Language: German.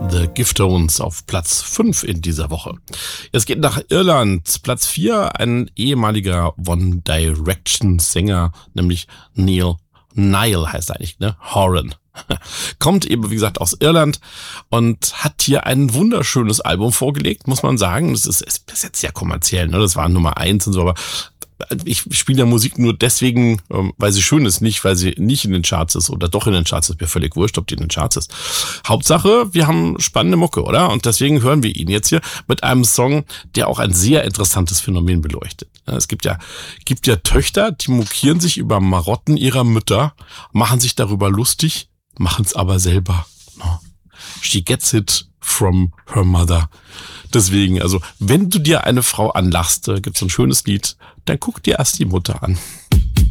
The Giftones auf Platz 5 in dieser Woche. Es geht nach Irland. Platz 4, ein ehemaliger One Direction Sänger, nämlich Niall heißt er eigentlich, ne? Horan. Kommt eben, wie gesagt, aus Irland und hat hier ein wunderschönes Album vorgelegt, muss man sagen. Das ist jetzt sehr kommerziell, ne? Das war Nummer 1 und so, aber ich spiele ja Musik nur deswegen, weil sie schön ist, nicht weil sie nicht in den Charts ist oder doch in den Charts ist. Mir völlig wurscht, ob die in den Charts ist. Hauptsache, wir haben spannende Mucke, oder? Und deswegen hören wir ihn jetzt hier mit einem Song, der auch ein sehr interessantes Phänomen beleuchtet. Es gibt ja Töchter, die mokieren sich über Marotten ihrer Mütter, machen sich darüber lustig, machen es aber selber. She gets it from her mother. Deswegen, also, wenn du dir eine Frau anlachst, gibt's so ein schönes Lied, dann guck dir erst die Mutter an.